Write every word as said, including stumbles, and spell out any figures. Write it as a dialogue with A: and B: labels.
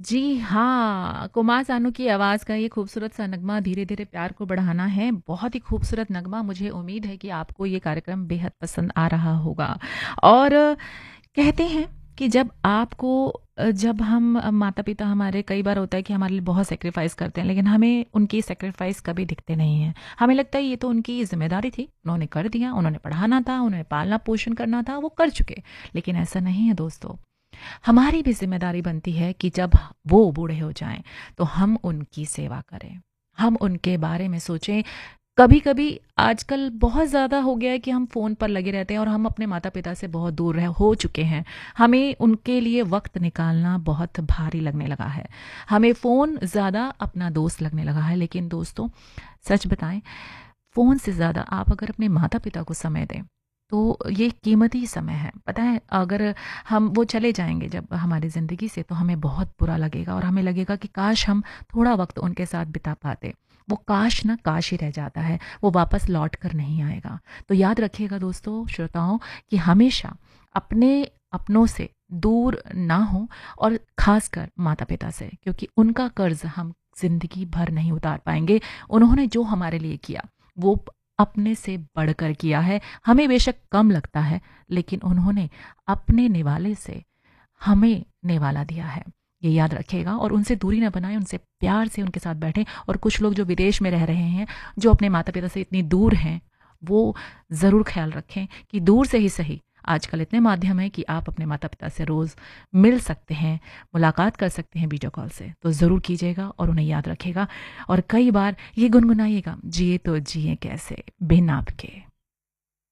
A: जी हाँ, कुमार सानू की आवाज़ का ये खूबसूरत सा नगमा धीरे-धीरे प्यार को बढ़ाना है। बहुत ही खूबसूरत नगमा, मुझे उम्मीद है कि आपको ये कार्यक्रम बेहद पसंद आ रहा होगा। और अ, कहते हैं कि जब आपको अ, जब हम अ, माता-पिता हमारे कई बार होता है कि हमारे लिए बहुत सैक्रिफ़ाइस करते हैं, लेकिन हमें उनकी सैक्रिफ़ाइस कभी दिखते नहीं हैं। हमें लगता है ये तो उनकी ज़िम्मेदारी थी, उन्होंने कर दिया, उन्होंने पढ़ाना था, उन्होंने पालना-पोषण करना था, वो कर चुके। लेकिन ऐसा नहीं है दोस्तों। हमारी भी ज़िम्मेदारी बनती है कि जब वो बूढ़े हो जाएँ, तो हम उनकी सेवा करें। हम उनके बारे में सोचें। कभी-कभी आजकल बहुत ज़्यादा हो गया है कि हम फ़ोन पर लगे रहते हैं और हम अपने माता-पिता से बहुत दूर रह हो चुके हैं। हमें उनके लिए वक़्त निकालना बहुत भारी लगने लगा है। हमें फ़ोन ज़्यादा अपना दोस्त लगने लगा है। लेकिन दोस्तों, सच बताएँ, फ़ोन से ज़्यादा आप अगर अपने माता-पिता को समय दें, तो ये कीमती समय है। पता है, अगर हम वो चले जाएँगे जब हमारी ज़िंदगी से, तो हमें बहुत बुरा लगेगा और हमें लगेगा कि काश हम थोड़ा वक़्त उनके साथ बिता पाते। वो काश ना काश ही रह जाता है, वो वापस लौट कर नहीं आएगा। तो याद रखिएगा दोस्तों, श्रोताओं, कि हमेशा अपने अपनों से दूर ना हों, और ख़ासकर माता-पिता से, क्योंकि उनका कर्ज़ हम ज़िंदगी भर नहीं उतार पाएँगे। उन्होंने जो हमारे लिए किया, वो अपने से बढ़कर किया है। हमें बेशक कम लगता है, लेकिन उन्होंने अपने निवाले से हमें निवाला दिया है। ये याद रखिएगा और उनसे दूरी ना बनाएं, उनसे प्यार से उनके साथ बैठें। और कुछ लोग जो विदेश में रह रहे हैं, जो अपने माता-पिता से इतनी दूर हैं, वो ज़रूर ख़्याल रखें कि दूर से ही सही, आजकल इतने माध्यम हैं कि आप अपने माता-पिता से रोज़ मिल सकते हैं, मुलाकात कर सकते हैं वीडियो कॉल से। तो ज़रूर कीजिएगा और उन्हें याद रखिएगा। और कई बार ये गुनगुनाइएगा, जिए तो जिए कैसे बिन आपके।